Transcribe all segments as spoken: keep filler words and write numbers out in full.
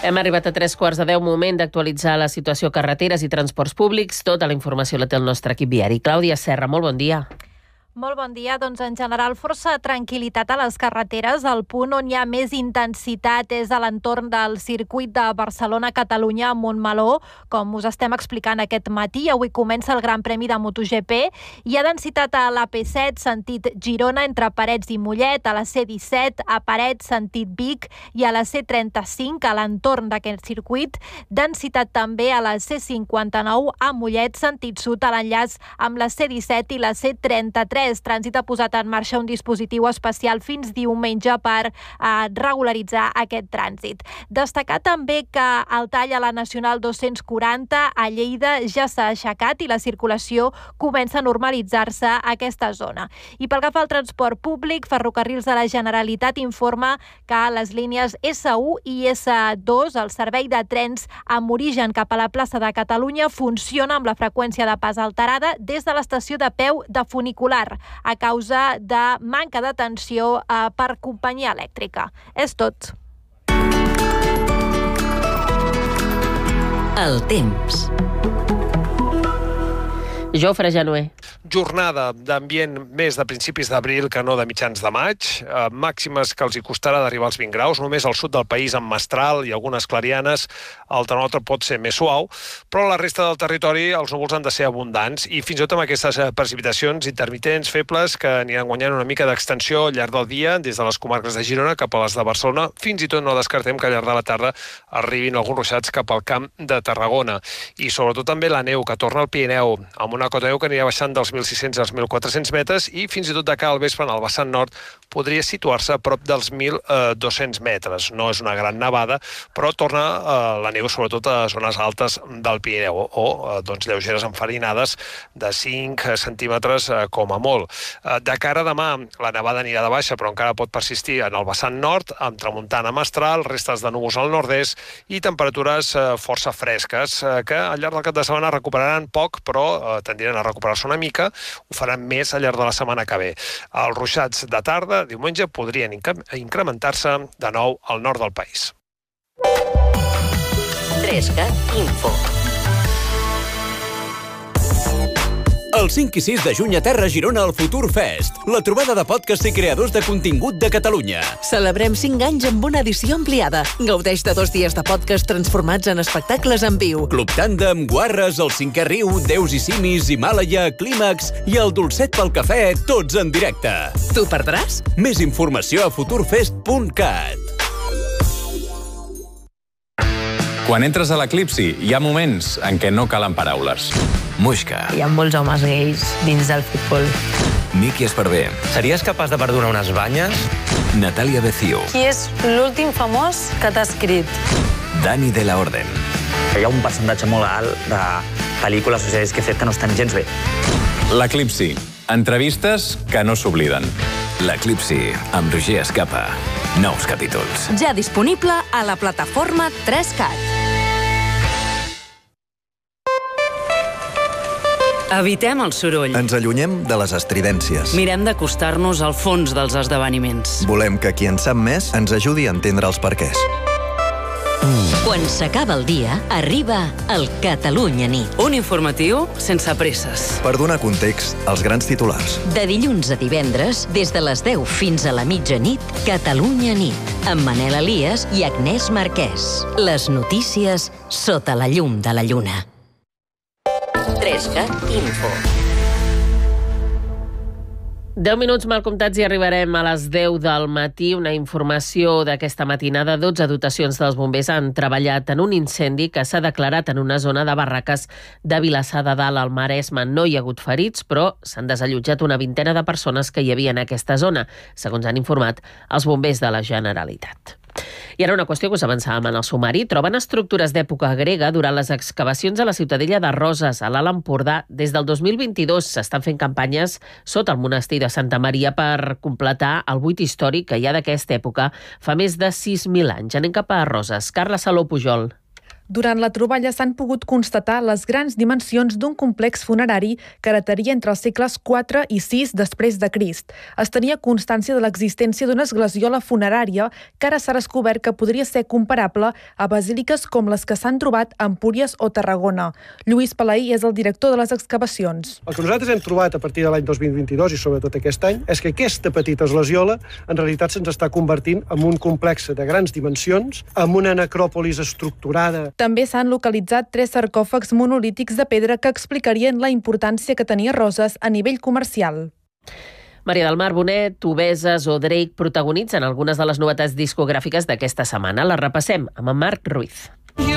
Hem arribat a tres quarts de deu, moment d'actualitzar la situació a carreteres i transports públics. Tota la informació la té el nostre equip viari. Clàudia Serra, molt bon dia. Molt bon dia. Doncs en general força tranquil·litat a les carreteres. El punt on hi ha més intensitat és a l'entorn del circuit de Barcelona-Catalunya a Montmeló, com us estem explicant aquest matí. Avui comença el Gran Premi de MotoGP. Hi ha densitat a l'A P set, sentit Girona, entre Parets i Mollet, a la C disset, a Parets, sentit Vic, i a la C trenta-cinc, a l'entorn d'aquest circuit. Densitat també a la C cinquanta-nou, a Mollet, sentit sud, a l'enllaç amb la C disset i la C trenta-tres. Trànsit ha posat en marxa un dispositiu especial fins diumenge per eh, regularitzar aquest trànsit. Destacar també que el tall a la Nacional dos-cents quaranta a Lleida ja s'ha aixecat i la circulació comença a normalitzar-se a aquesta zona. I pel que fa al transport públic, Ferrocarrils de la Generalitat informa que les línies S u i S dos, el servei de trens amb origen cap a la plaça de Catalunya, funciona amb la freqüència de pas alterada des de l'estació de peu de funicular, a causa de manca d'atenció eh, per companyia elèctrica. És tot. El temps. Jofre Januer. Jornada d'ambient més de principis d'abril que no de mitjans de maig, eh, màximes que els hi costarà d'arribar als vint graus, només al sud del país amb mestral i algunes clarianes, el termòmetre pot ser més suau, però a la resta del territori els núvols han de ser abundants i fins i tot amb aquestes precipitacions intermitents febles que aniran guanyant una mica d'extensió al llarg del dia, des de les comarques de Girona cap a les de Barcelona, fins i tot no descartem que al llarg de la tarda arribin alguns ruixats cap al camp de Tarragona. I sobretot també la neu que torna al Pirineu, amb una cota de neu que anirà baixant dels mil sis-cents als mil quatre-cents metres i fins i tot de cara al vespre en el vessant nord podria situar-se a prop dels mil dos-cents metres. No és una gran nevada, però torna eh, la neu sobretot a zones altes del Pirineu o eh, doncs, lleugeres enfarinades de cinc centímetres eh, com a molt. Eh, de cara a demà, la nevada anirà de baixa, però encara pot persistir en el vessant nord, amb tramuntana mestral, restes de núvols al nord-est i temperatures eh, força fresques, eh, que al llarg del cap de setmana recuperaran poc, però eh, tendiran a recuperar-se una mica. Ho faran més al llarg de la setmana que ve. Els ruixats de tarda, diumenge, podrien incrementar-se de nou al nord del país. trescat Info. El cinc i sis de juny a Terra Girona al Futur Fest, la trobada de podcasts i creadors de contingut de Catalunya. Celebrem cinc anys amb una edició ampliada. Gaudeix de dos dies de podcast transformats en espectacles en viu. Club Tàndem, Guarres, El Cinquè Riu, Déus i Simis, Himàlaia, Clímax i el Dolcet pel Cafè, tots en directe. Tu perdràs? Més informació a futurfest punt cat. Quan entres a l'Eclipsi, hi ha moments en què no calen paraules. Muixca. Hi ha molts homes gais dins del futbol. Miki Esparvé. Series capaç de perdonar unes banyes? Natàlia Becio. Qui és l'últim famós que t'ha escrit? Dani de la Orden. Hi ha un percentatge molt alt de pel·lícules o sèries que he fet que no estan gens bé. L'Eclipsi. Entrevistes que no s'obliden. L'Eclipsi, amb Roger Escapa. Nous capítols. Ja disponible a la plataforma tres cat. Evitem el soroll. Ens allunyem de les estridències. Mirem d'acostar-nos al fons dels esdeveniments. Volem que qui en sap més ens ajudi a entendre els perquès. Quan s'acaba el dia, arriba el Catalunya Nit. Un informatiu sense presses. Per donar context als grans titulars. De dilluns a divendres, des de les deu fins a la mitjanit, Catalunya Nit, amb Manel Elias i Agnès Marquès. Les notícies sota la llum de la lluna. trescat Info. deu minuts mal comptats i arribarem a les deu del matí. Una informació d'aquesta matinada. dotze dotacions dels bombers han treballat en un incendi que s'ha declarat en una zona de barraques de Vilassar de Dalt, al Maresme. No hi ha hagut ferits, però s'han desallotjat una vintena de persones que hi havia en aquesta zona, segons han informat els bombers de la Generalitat. I ara una qüestió que us avançàvem en el sumari. Troben estructures d'època grega durant les excavacions a la Ciutadella de Roses, a l'Alt Empordà. Des del dos mil vint-i-dos s'estan fent campanyes sota el monestir de Santa Maria per completar el buit històric que hi ha d'aquesta època fa més de sis mil anys. Anem cap a Roses. Carla Saló Pujol. Durant la troballa s'han pogut constatar les grans dimensions d'un complex funerari que dataria entre els segles quatre i sis després de Crist. Es tenia constància de l'existència d'una esglesiola funerària que ara s'ha descobert que podria ser comparable a basíliques com les que s'han trobat a Empúries o Tarragona. Lluís Palaí és el director de les excavacions. El que nosaltres hem trobat a partir de l'any dos mil vint-i-dos i sobretot aquest any és que aquesta petita esglesiola en realitat se'ns està convertint en un complex de grans dimensions, amb una necròpolis estructurada. També s'han localitzat tres sarcòfags monolítics de pedra que explicarien la importància que tenia Roses a nivell comercial. Maria del Mar Bonet, Obeses o Drake protagonitzen algunes de les novetats discogràfiques d'aquesta setmana. Les repassem amb en Marc Ruiz.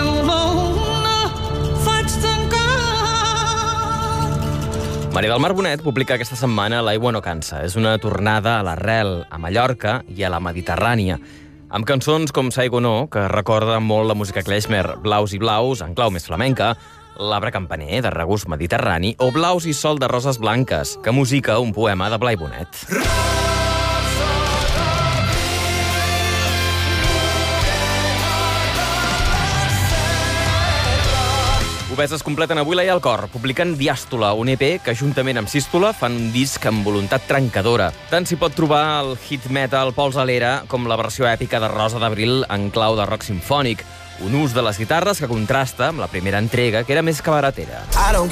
Maria del Mar Bonet publica aquesta setmana L'aigua no cansa. És una tornada a l'arrel, a Mallorca i a la Mediterrània, amb cançons com Saigo no, que recorda molt la música klezmer, Blaus i blaus, en clau més flamenca, L'arbre campaner, de regust mediterrani, o Blaus i sol, de roses blanques, que musica un poema de Blai Bonet. Obeses completen avui la i el cor, publicant Diàstola, un E P que juntament amb Sístola fan un disc amb voluntat trencadora. Tant s'hi pot trobar el hit metal Pols a l'era com la versió èpica de Rosa d'Abril en clau de rock simfònic, un ús de les guitarres que contrasta amb la primera entrega, que era més cabaretera.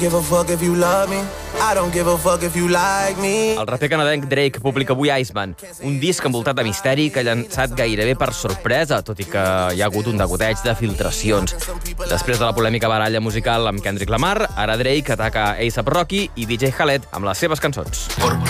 El raper canadenc Drake publica avui Iceman, un disc envoltat de misteri que ha llançat gairebé per sorpresa, tot i que hi ha hagut un degoteig de filtracions. Després de la polèmica baralla musical amb Kendrick Lamar, ara Drake ataca A$ap Rocky i D J Khaled amb les seves cançons.